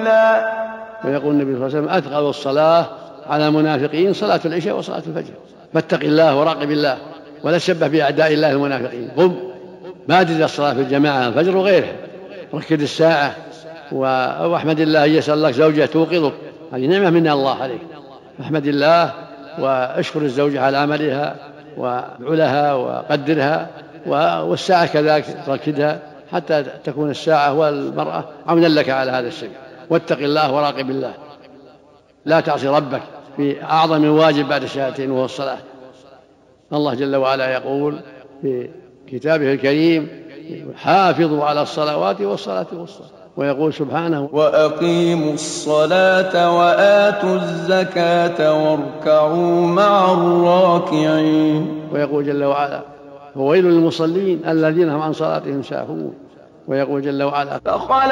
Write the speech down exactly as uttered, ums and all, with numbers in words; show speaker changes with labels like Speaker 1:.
Speaker 1: قليلا.
Speaker 2: ويقول النبي صلى الله عليه وسلم أثقل الصلاة على المنافقين صلاة العشاء وصلاة الفجر. فاتق الله وراقب الله ولا تشبه بأعداء الله المنافقين. قم بادر الصلاة في الجماعة الفجر وغيرها، ركد الساعة واحمد الله أن يسأل لك زوجة توقظك، هذه نعمة من الله عليك، احمد الله واشكر الزوجة على عملها وعلها وقدرها، والساعة كذلك ركدها حتى تكون الساعة والمرأة عونا لك على هذا الشيء. واتق الله وراقب الله، لا تعصي ربك في أعظم واجب بعد الشهادتين وهو الصلاة. الله جل وعلا يقول في كتابه الكريم حافظوا على الصلوات والصلاة والصلاة، ويقول سبحانه
Speaker 1: وأقيموا الصلاة وآتوا الزكاة واركعوا مع الراكعين.
Speaker 2: ويقول جل وعلا وويل للمصلين الذين هم عن صلاتهم ساهون. ويقول جل وعلا